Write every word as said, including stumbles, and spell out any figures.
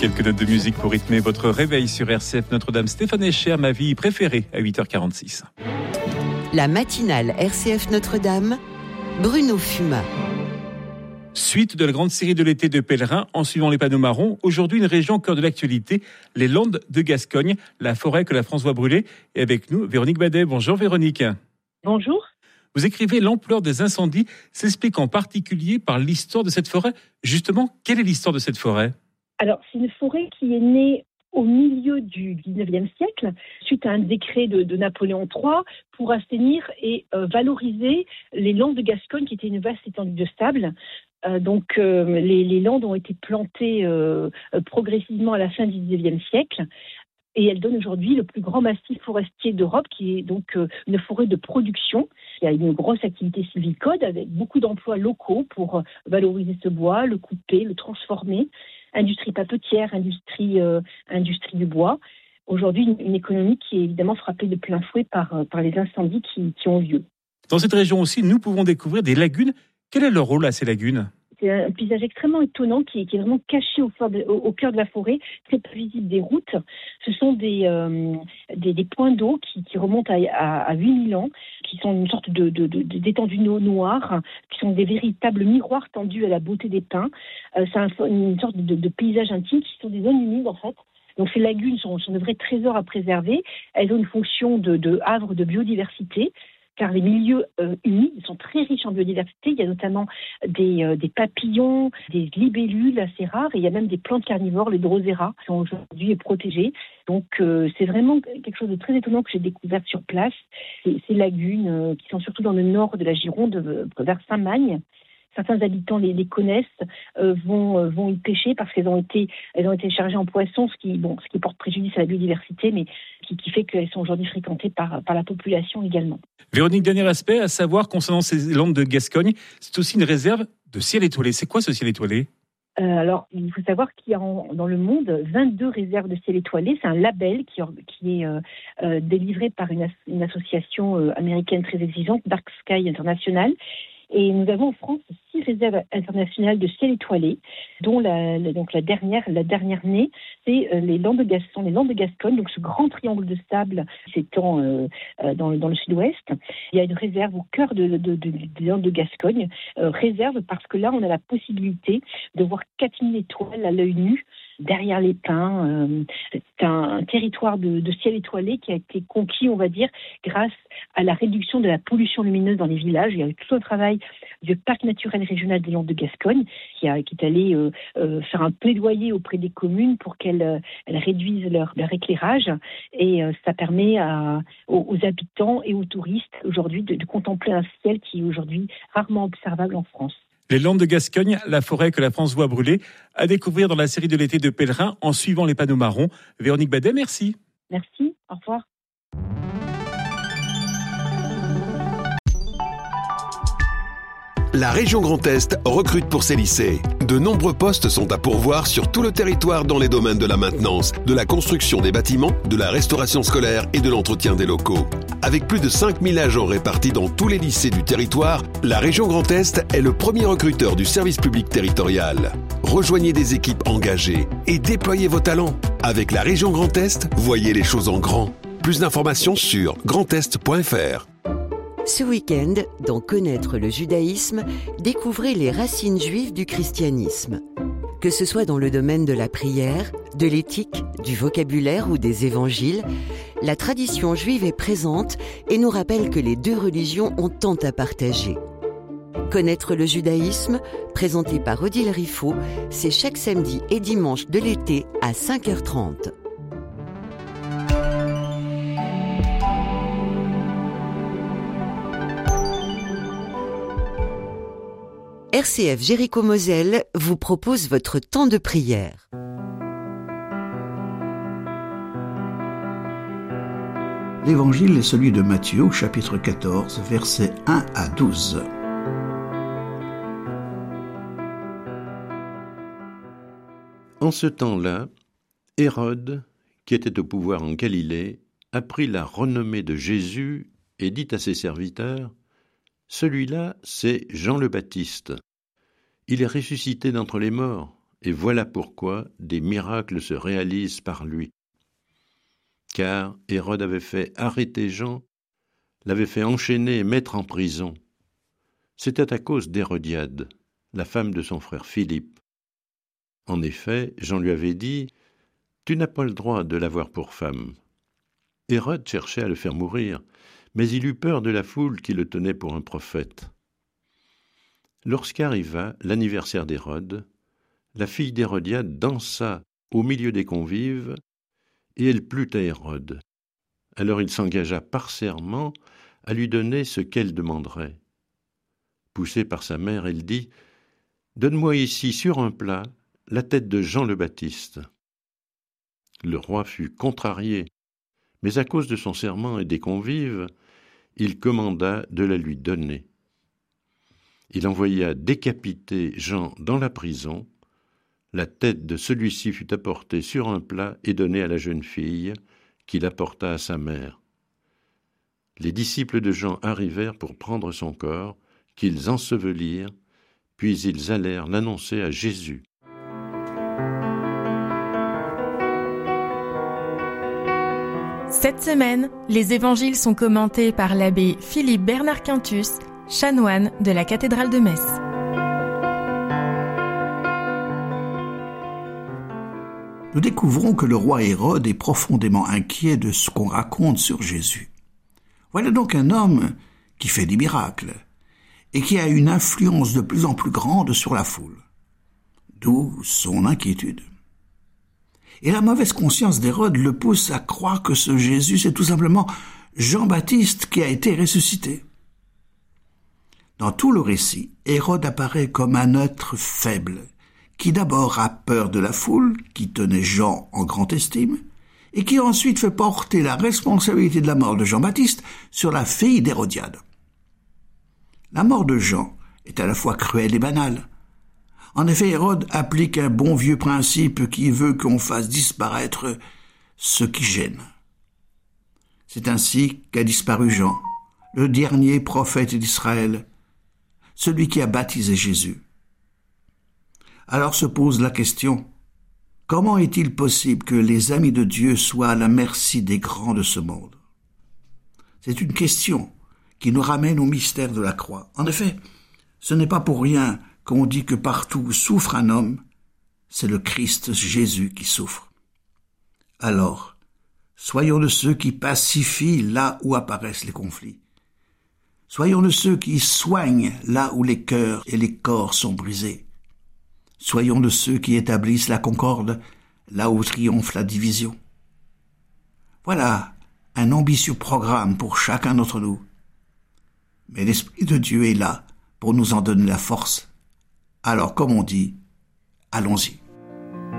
Quelques notes de musique pour rythmer votre réveil sur R C F Notre-Dame. Stéphane Echer, ma vie préférée, à huit heures quarante-six. La matinale R C F Notre-Dame, Bruno Fumat. Suite de la grande série de l'été de pèlerins en suivant les panneaux marrons. Aujourd'hui, une région au cœur de l'actualité, les Landes de Gascogne, la forêt que la France voit brûler. Et avec nous, Véronique Badet. Bonjour Véronique. Bonjour. Vous écrivez l'ampleur des incendies s'explique en particulier par l'histoire de cette forêt. Justement, quelle est l'histoire de cette forêt ? Alors, c'est une forêt qui est née au milieu du dix-neuvième siècle, suite à un décret de, de Napoléon trois, pour assainir et euh, valoriser les landes de Gascogne, qui étaient une vaste étendue de sable. Euh, donc, euh, les, les landes ont été plantées euh, progressivement à la fin du dix-neuvième siècle. Et elles donnent aujourd'hui le plus grand massif forestier d'Europe, qui est donc euh, une forêt de production. Il y a une grosse activité sylvicole avec beaucoup d'emplois locaux pour euh, valoriser ce bois, le couper, le transformer. Industrie papetière, industrie, euh, industrie du bois. Aujourd'hui, une, une économie qui est évidemment frappée de plein fouet par, euh, par les incendies qui, qui ont lieu. Dans cette région aussi, nous pouvons découvrir des lagunes. Quel est leur rôle à ces lagunes ? C'est un paysage extrêmement étonnant qui est, qui est vraiment caché au, de, au, au cœur de la forêt, très peu visible des routes. Ce sont des, euh, des, des points d'eau qui, qui remontent à, à, à huit mille ans, qui sont une sorte de, de, de, d'étendues noires, qui sont des véritables miroirs tendus à la beauté des pins. Euh, c'est un, une sorte de, de paysage intime qui sont des zones humides en fait. Donc ces lagunes sont, sont de vrais trésors à préserver. Elles ont une fonction de, de havre de biodiversité, car les milieux euh, humides sont très riches en biodiversité. Il y a notamment des, euh, des papillons, des libellules assez rares, et il y a même des plantes carnivores, les drosera, qui sont aujourd'hui protégées. Donc euh, c'est vraiment quelque chose de très étonnant que j'ai découvert sur place. Ces, ces lagunes euh, qui sont surtout dans le nord de la Gironde, euh, vers Saint-Magne. Certains habitants les, les connaissent, euh, vont, euh, vont y pêcher parce qu'elles ont été, elles ont été chargées en poissons, ce qui, bon, ce qui porte préjudice à la biodiversité, mais qui, qui fait qu'elles sont aujourd'hui fréquentées par, par la population également. Véronique, dernier aspect à savoir concernant ces landes de Gascogne, c'est aussi une réserve de ciel étoilé. C'est quoi ce ciel étoilé ? Euh, alors, il faut savoir qu'il y a en, dans le monde vingt-deux réserves de ciel étoilé. C'est un label qui, qui est euh, euh, délivré par une, as, une association euh, américaine très exigeante, Dark Sky International. Et nous avons en France six réserves internationales de ciel étoilé, dont la, la, donc la dernière, la dernière née, c'est euh, les Landes de Gascogne, les Landes de Gascogne, donc ce grand triangle de sable s'étend euh, euh, dans, dans le sud-ouest. Il y a une réserve au cœur de, de, de, de, des Landes de Gascogne, euh, réserve parce que là, on a la possibilité de voir quatre mille étoiles à l'œil nu, derrière les pins. Euh, c'est un, un territoire de, de ciel étoilé qui a été conquis, on va dire, grâce à la réduction de la pollution lumineuse dans les villages. Il y a eu tout un travail du parc naturel régional des Landes de Gascogne qui, a, qui est allé euh, euh, faire un plaidoyer auprès des communes pour qu'elles euh, elles réduisent leur, leur éclairage. Et euh, ça permet à, aux, aux habitants et aux touristes aujourd'hui de, de contempler un ciel qui est aujourd'hui rarement observable en France. Les Landes de Gascogne, la forêt que la France voit brûler, à découvrir dans la série de l'été de pèlerins en suivant les panneaux marrons. Véronique Badet, merci. Merci, au revoir. La région Grand Est recrute pour ses lycées. De nombreux postes sont à pourvoir sur tout le territoire dans les domaines de la maintenance, de la construction des bâtiments, de la restauration scolaire et de l'entretien des locaux. Avec plus de cinq mille agents répartis dans tous les lycées du territoire, la région Grand Est est le premier recruteur du service public territorial. Rejoignez des équipes engagées et déployez vos talents. Avec la région Grand Est, voyez les choses en grand. Plus d'informations sur grand est point f r. Ce week-end, dans Connaître le judaïsme, découvrez les racines juives du christianisme. Que ce soit dans le domaine de la prière, de l'éthique, du vocabulaire ou des évangiles, la tradition juive est présente et nous rappelle que les deux religions ont tant à partager. Connaître le judaïsme, présenté par Odile Riffaut, c'est chaque samedi et dimanche de l'été à cinq heures trente. R C F Jéricho-Moselle vous propose votre temps de prière. L'évangile est celui de Matthieu au chapitre quatorze, versets un à douze. En ce temps-là, Hérode, qui était au pouvoir en Galilée, apprit la renommée de Jésus et dit à ses serviteurs : « Celui-là, c'est Jean le Baptiste. Il est ressuscité d'entre les morts, et voilà pourquoi des miracles se réalisent par lui. Car Hérode avait fait arrêter Jean, l'avait fait enchaîner et mettre en prison. C'était à cause d'Hérodiade, la femme de son frère Philippe. En effet, Jean lui avait dit « Tu n'as pas le droit de l'avoir pour femme ». Hérode cherchait à le faire mourir, mais il eut peur de la foule qui le tenait pour un prophète. Lorsqu'arriva l'anniversaire d'Hérode, la fille d'Hérodiade dansa au milieu des convives, et elle plut à Hérode. Alors il s'engagea par serment à lui donner ce qu'elle demanderait. Poussée par sa mère, elle dit « Donne-moi ici, sur un plat, la tête de Jean le Baptiste. » Le roi fut contrarié, mais à cause de son serment et des convives, il commanda de la lui donner. Il envoya décapiter Jean dans la prison. La tête de celui-ci fut apportée sur un plat et donnée à la jeune fille, qui l'apporta à sa mère. Les disciples de Jean arrivèrent pour prendre son corps, qu'ils ensevelirent, puis ils allèrent l'annoncer à Jésus. Cette semaine, les évangiles sont commentés par l'abbé Philippe Bernard Quintus, chanoine de la cathédrale de Metz. Nous découvrons que le roi Hérode est profondément inquiet de ce qu'on raconte sur Jésus. Voilà donc un homme qui fait des miracles et qui a une influence de plus en plus grande sur la foule. D'où son inquiétude. Et la mauvaise conscience d'Hérode le pousse à croire que ce Jésus, c'est tout simplement Jean-Baptiste qui a été ressuscité. Dans tout le récit, Hérode apparaît comme un être faible, qui d'abord a peur de la foule, qui tenait Jean en grande estime, et qui ensuite fait porter la responsabilité de la mort de Jean-Baptiste sur la fille d'Hérodiade. La mort de Jean est à la fois cruelle et banale. En effet, Hérode applique un bon vieux principe qui veut qu'on fasse disparaître ce qui gêne. C'est ainsi qu'a disparu Jean, le dernier prophète d'Israël, celui qui a baptisé Jésus. Alors se pose la question, comment est-il possible que les amis de Dieu soient à la merci des grands de ce monde? C'est une question qui nous ramène au mystère de la croix. En effet, ce n'est pas pour rien qu'on dit que partout où souffre un homme, c'est le Christ Jésus qui souffre. Alors, soyons de ceux qui pacifient là où apparaissent les conflits. Soyons de ceux qui soignent là où les cœurs et les corps sont brisés. Soyons de ceux qui établissent la concorde là où triomphe la division. Voilà un ambitieux programme pour chacun d'entre nous. Mais l'Esprit de Dieu est là pour nous en donner la force. Alors, comme on dit, allons-y.